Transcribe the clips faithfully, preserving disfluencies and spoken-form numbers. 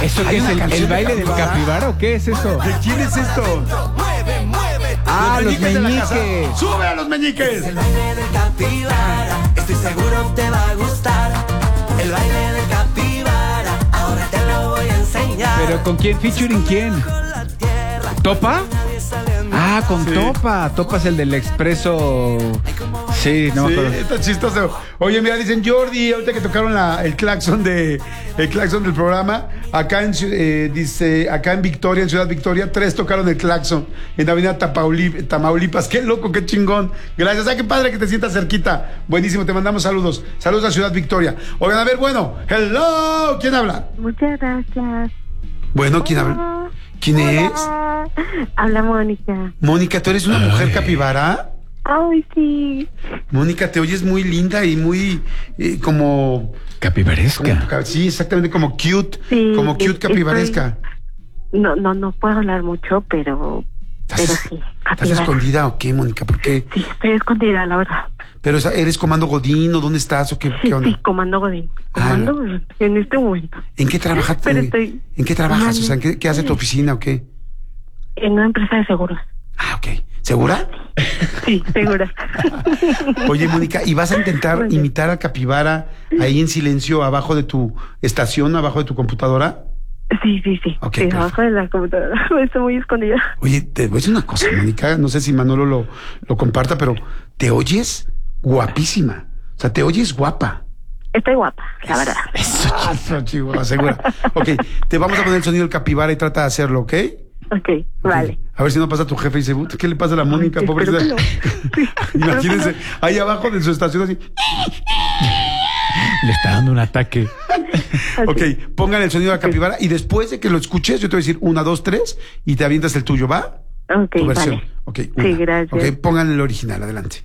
¿Eso qué es? ¿El, el baile del capibara o qué es eso? ¿De quién es esto? Mueve, mueve. Ah, los de la casa. meñiques. ¡Sube a los meñiques! El baile del capibara, estoy seguro te va a gustar. El baile del capibara, ahora te lo voy a enseñar. ¿Pero con quién? ¿Featuring quién? ¿Topa? Ah, con Sí. Topa. Topa es el del Expreso. Sí, no me Sí, acuerdo. está chistoso. Oye, mira, dicen Jordi, ahorita que tocaron la, el claxon de el claxon del programa, acá en Ciu- eh, dice, acá en Victoria, en Ciudad Victoria, tres tocaron el claxon en Avenida Tapauli- Tamaulipas. Qué loco, qué chingón. Gracias. Ah, qué padre que te sientas cerquita. Buenísimo, te mandamos saludos. Saludos a Ciudad Victoria. Oigan, a ver, bueno, hello, ¿quién habla? Muchas gracias. Bueno, ¿quién habla? ¿Quién es? Hola. Habla Mónica. Mónica, ¿tú eres una mujer capibara? Ay, sí. Mónica, te oyes muy linda y muy eh, como... Capibaresca. Como- sí, exactamente, como cute, Sí, como cute estoy- capibaresca. No, no, no puedo hablar mucho, pero, pero ¿Estás, sí. ¿Estás capibara. escondida o qué, Mónica? ¿Por qué? Sí, estoy escondida, la verdad. ¿Pero esa- eres comando Godín o dónde estás o qué, Sí, qué onda? sí, comando Godín. Comando Ah, Godín, en este momento. ¿En qué trabajas? Pero estoy- ¿En qué trabajas? O sea, ¿en qué, qué hace tu oficina o qué? En una empresa de seguros. Ah, ok. ¿Segura? Sí, segura. Oye, Mónica, ¿y vas a intentar Vale. imitar al capibara ahí en silencio abajo de tu estación, abajo de tu computadora? Sí, sí, sí. Ok, sí, perfecto. abajo de la computadora. Estoy muy escondida. Oye, te voy a decir una cosa, Mónica, no sé si Manolo lo, lo comparta, pero te oyes guapísima. O sea, te oyes guapa. Estoy guapa, la verdad. Eso, chico, chihuahua, segura. Ok, te vamos a poner el sonido del capibara y trata de hacerlo, ¿ok? Ok, vale. A ver si no pasa tu jefe y dice, "Puta, ¿qué le pasa a la Mónica, Ay, pobrecita?" espero que no. Sí, Imagínense, espero ahí abajo de su estación así. Le está dando un ataque. que no. Ok, pongan el sonido de la capibara y después de que lo escuches, yo te voy a decir una, dos, tres y te avientas el tuyo, ¿va? Ok, Tu versión. vale. Ok, Sí, una. gracias. Ok, pongan el original, adelante.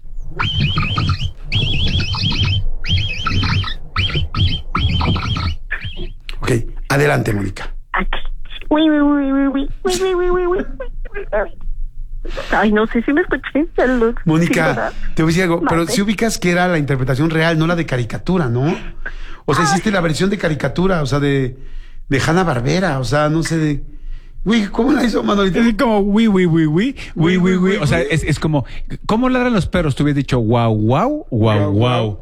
Ok, adelante, Mónica. Aquí. Uy, uy, uy, uy, uy, uy, uy, uy, uy, uy, uy. Ay, no sé si me escuché. Salud. Sí, Mónica, ¿verdad? te voy a decir algo, pero Mande. si ubicas que era la interpretación real, no la de caricatura, ¿no? O sea, hiciste la versión de caricatura, o sea, de, de Hanna-Barbera, o sea, no sé de... Uy, ¿cómo la hizo Manolita? Es como wi, wi, wi, wi, wi, wi, wi. O sea, wi. es, es como, ¿cómo ladran los perros? Tú hubieras dicho wow, wow, wow, Guau, wow.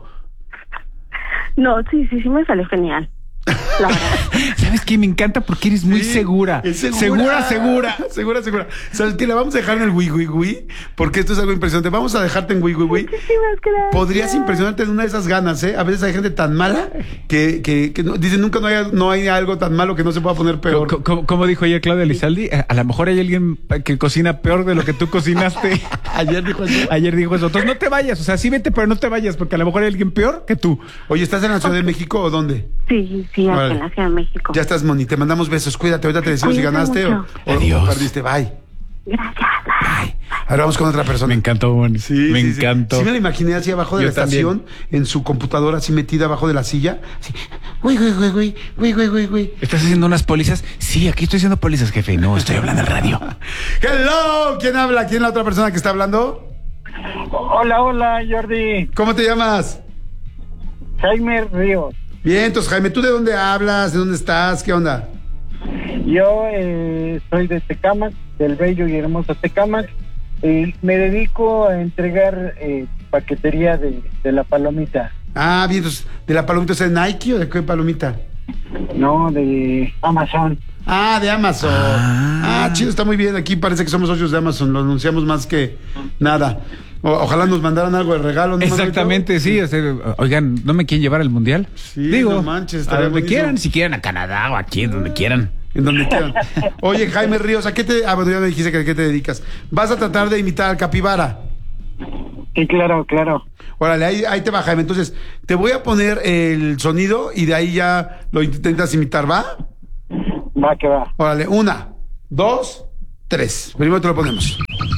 No, sí, sí, sí me salió genial. La verdad. ¿Sabes qué? Me encanta porque eres muy Sí, segura. es Segura, segura. Segura, segura. ¿Sabes qué? La vamos a dejar en el wi, wi, wi, porque esto es algo impresionante. Vamos a dejarte en wi, wi, wi. Muchísimas gracias. Podrías impresionarte en una de esas ganas, ¿eh? A veces hay gente tan mala que, que, que no, dicen nunca no hay, no hay algo tan malo que no se pueda poner peor. Co- co- Como dijo ayer Claudia Lizaldi, a a lo mejor hay alguien que cocina peor de lo que tú cocinaste. Ayer dijo eso. Ayer dijo eso. Entonces no te vayas, o sea, sí vete, pero no te vayas, porque a lo mejor hay alguien peor que tú. Oye, ¿estás en la Ciudad de México o dónde? Sí, sí, aquí Órale. en la Ciudad de México. Ya estás, Moni. Te mandamos besos. Cuídate. Ahorita te decimos si Cuídate ganaste o, mucho. o- Adiós. o perdiste. Bye. Gracias. Bye. Ahora vamos con otra persona. Me encantó, Moni. Sí, me sí, sí. encantó. Sí me la imaginé así abajo de Yo la estación, también. en su computadora, así metida abajo de la silla. Así, uy, uy, uy, uy, uy, uy, uy, uy. ¿Estás haciendo unas pólizas? Sí, aquí estoy haciendo pólizas, jefe. No, estoy hablando al radio. Hello, ¿quién habla? ¿Quién es la otra persona que está hablando? Hola, hola, Jordi. ¿Cómo te llamas? Jaime Ríos. Bien, entonces, Jaime, ¿tú de dónde hablas? ¿De dónde estás? ¿Qué onda? Yo eh, soy de Tecámac, del bello y hermoso Tecámac. Eh, me dedico a entregar eh, paquetería de, de la palomita. Ah, bien, entonces, ¿de la palomita es de Nike o de qué palomita? No, de Amazon. Ah, de Amazon. Ah. Ah, chido, está muy bien. Aquí parece que somos socios de Amazon, lo anunciamos más que nada. O- ojalá nos mandaran algo de regalo, ¿no? Exactamente, sí. o sea, oigan, ¿no me quieren llevar al mundial? Sí, Digo, no manches, a estaría donde buenísimo. quieran, si quieren a Canadá o aquí, donde quieran. En donde quieran. Oye, Jaime Ríos, ¿a qué te... Ah, bueno, ya me dijiste que a qué te dedicas. Vas a tratar de imitar al capibara. Sí, claro, claro. Órale, ahí, ahí te va, Jaime. Entonces, te voy a poner el sonido y de ahí ya lo intentas imitar, ¿va? Va que va. Órale, una, dos, tres. Primero te lo ponemos.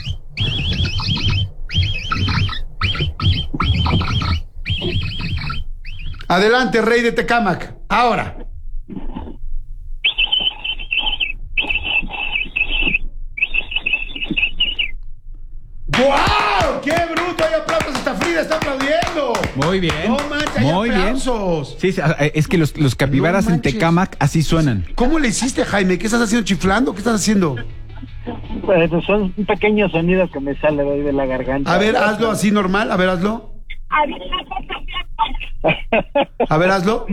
Adelante, rey de Tecámac. Ahora. ¡Guau! ¡Qué bruto! ¡Hay aplausos! ¡Está frío! vida está aplaudiendo. Muy bien. No manches, hay Muy bien. aplausos. Sí, sí, es que los, los capibaras No en manches. Tecámac así suenan. ¿Cómo le hiciste, Jaime? ¿Qué estás haciendo? ¿Chiflando? ¿Qué estás haciendo? Pues son pequeños sonidos que me salen de ahí de la garganta. A ver, hazlo así normal. A ver, hazlo. A ver, hazlo.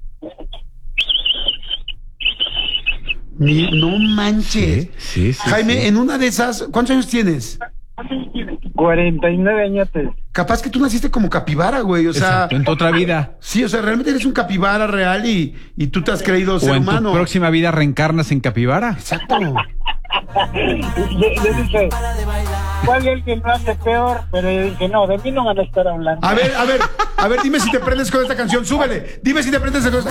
Mi- no manches. Sí, sí, sí, Jaime, sí. en una de esas, ¿cuántos años tienes? cuarenta y nueve añotes. Capaz que tú naciste como capibara, güey. O sea, Exacto, en tu otra vida. sí, o sea, realmente eres un capibara real y, y tú te has creído ser O en humano. tu próxima vida reencarnas en capibara. Exacto. Le, le dije, ¿cuál es el que no hace peor? Pero yo dije, no, de mí no van a estar hablando. A ver, a ver, a ver, dime si te prendes con esta canción, súbele. Dime si te prendes con esta